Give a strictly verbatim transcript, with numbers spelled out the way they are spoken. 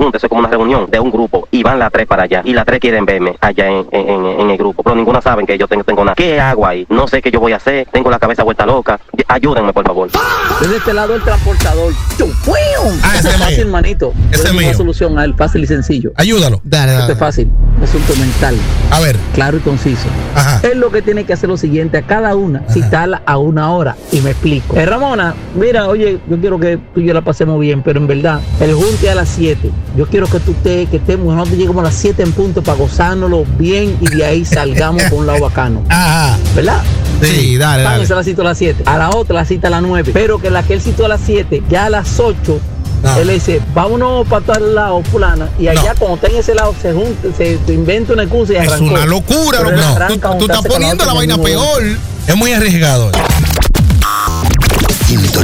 junta, eso es como una reunión de un grupo, y van las tres para allá, y las tres quieren verme allá en, en, en el grupo, pero ninguna saben que yo tengo, tengo nada. ¿Qué hago ahí? No sé qué yo voy a hacer, tengo la cabeza vuelta loca, ayúdenme por favor. Desde este lado el transportador. Ah, ese es es fácil, mío. manito. Ese es una mío. solución a él, fácil y sencillo. Ayúdalo. Dale, Esto dale. es fácil, asunto mental, A ver. claro y conciso. Ajá. Él lo que tiene que hacer lo siguiente, a cada una, citarla a una hora, y me explico. Eh, Ramona, mira, oye, yo quiero que tú y yo la pasemos bien, pero en verdad, el junte a las siete, yo quiero que tú te, que estemos, no te lleguemos a las siete en punto para gozárnoslo bien y de ahí salgamos con un lado bacano. Ajá. ¿Verdad? Sí, dale, Pan, dale. esa la cito a las siete. A la otra la cita a las nueve. Pero que la que él citó a las siete, ya a las ocho, No. él le dice, vámonos para tal lado, fulana. Y allá, No. cuando está en ese lado, se junta, se, se inventa una excusa y Es arrancó. una locura, Pero lo él que arranca tú, tú juntarse estás con la poniendo otra la en el vaina mismo peor. Es muy arriesgado.